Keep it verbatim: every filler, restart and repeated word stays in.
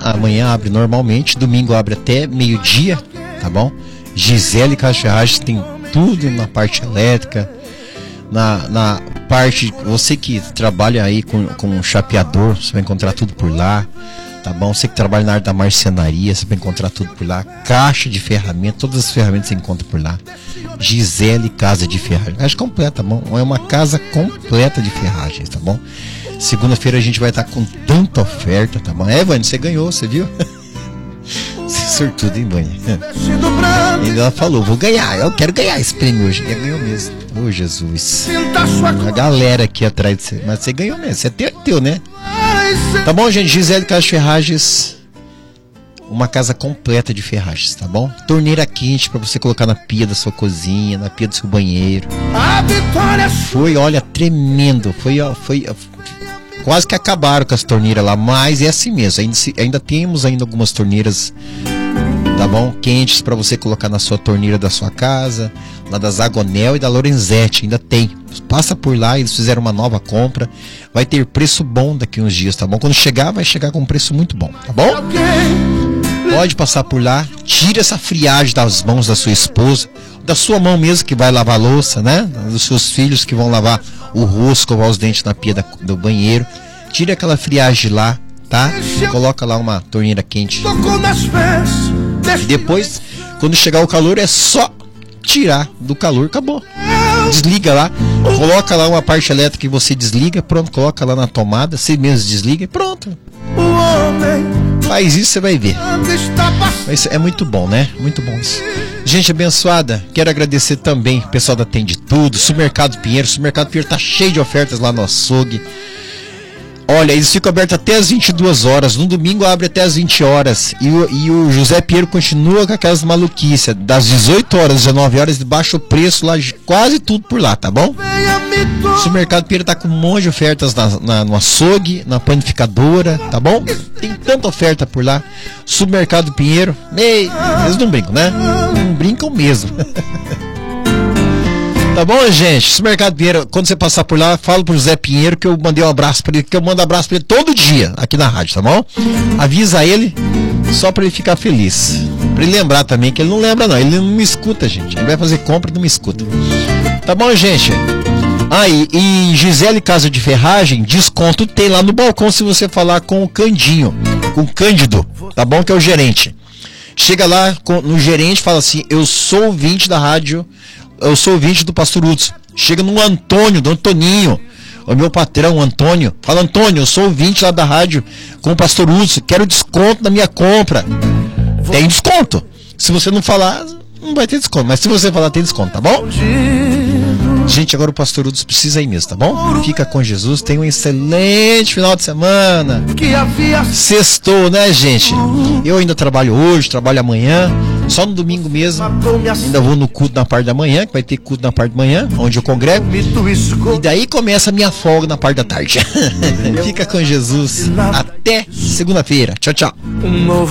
amanhã abre normalmente, domingo abre até meio-dia, tá bom? Gisele Casa de Ferragens tem tudo na parte elétrica, na, na parte, você que trabalha aí com, com chapeador, você vai encontrar tudo por lá, tá bom? Você que trabalha na área da marcenaria, você vai encontrar tudo por lá, caixa de ferramentas, todas as ferramentas você encontra por lá. Gisele Casa de Ferragens, casa completa, tá bom? É uma casa completa de ferragens, tá bom? Segunda-feira a gente vai estar com tanta oferta, tá bom? É, Vânia, você ganhou, você viu? Você sortudo, hein, Vânia? E ela falou, vou ganhar, eu quero ganhar esse prêmio hoje. E ganhou mesmo. Ô, oh, Jesus. A galera aqui atrás de você. Mas você ganhou mesmo, você é teu, teu, né? Tá bom, gente? Gisele Casa de Ferragens. Uma casa completa de ferragens, tá bom? Torneira quente pra você colocar na pia da sua cozinha, na pia do seu banheiro. Foi, olha, tremendo. Foi, foi, quase que acabaram com as torneiras lá, mas é assim mesmo. Ainda, ainda temos ainda algumas torneiras, tá bom? Quentes pra você colocar na sua torneira da sua casa, lá da Zagonel e da Lorenzetti, ainda tem. Passa por lá, eles fizeram uma nova compra. Vai ter preço bom daqui uns dias, tá bom? Quando chegar, vai chegar com um preço muito bom, tá bom? Pode passar por lá, tira essa friagem das mãos da sua esposa, da sua mão mesmo que vai lavar a louça, né? Dos seus filhos que vão lavar o rosto, escovar os dentes na pia da, do banheiro. Tira aquela friagem de lá, tá? Coloca lá uma torneira quente. E depois, quando chegar o calor, é só tirar do calor, acabou. Desliga lá, coloca lá uma parte elétrica que você desliga, pronto, coloca lá na tomada, você mesmo desliga e pronto. Faz isso, você vai ver. Mas é muito bom, né? Muito bom isso. Gente abençoada, quero agradecer também o pessoal da Tem de Tudo, Supermercado Pinheiro. O Supermercado Pinheiro tá cheio de ofertas lá no açougue. Olha, eles ficam abertos até as vinte e duas horas. No domingo abre até as vinte horas. E o, e o José Pinheiro continua com aquelas maluquices. Das dezoito horas às dezenove horas, ele baixa o preço lá, quase tudo por lá, tá bom? O Supermercado Pinheiro tá com um monte de ofertas na, na, no açougue, na panificadora, tá bom? Tem tanta oferta por lá. Supermercado Pinheiro, ei, eles não brincam, né? Não brincam mesmo. Tá bom, gente? Supermercado Pinheiro, quando você passar por lá, fala pro José Pinheiro que eu mandei um abraço pra ele, que eu mando abraço pra ele todo dia aqui na rádio, tá bom? Avisa ele, só pra ele ficar feliz. Pra ele lembrar também, que ele não lembra não, ele não me escuta, gente. Ele vai fazer compra e não me escuta. Tá bom, gente? Ah, e, e Gisele Casa de Ferragem, desconto tem lá no balcão se você falar com o Candinho, com o Cândido, tá bom? Que é o gerente. Chega lá com, no gerente e fala assim, eu sou ouvinte da rádio, eu sou ouvinte do Pastor Hudson. Chega no Antônio, do Antoninho, o meu patrão, Antônio. Fala, Antônio, eu sou ouvinte lá da rádio com o Pastor Hudson. Quero desconto na minha compra. Tem desconto. Se você não falar, não vai ter desconto. Mas se você falar, tem desconto, tá bom? Gente, agora o Pastor Hudson precisa ir mesmo, tá bom? Fica com Jesus. Tenha um excelente final de semana. Sextou, né, gente? Eu ainda trabalho hoje, trabalho amanhã. Só no domingo mesmo. Ainda vou no culto na parte da manhã, que vai ter culto na parte da manhã, onde eu congrego. E daí começa a minha folga na parte da tarde. Fica com Jesus. Até segunda-feira. Tchau, tchau.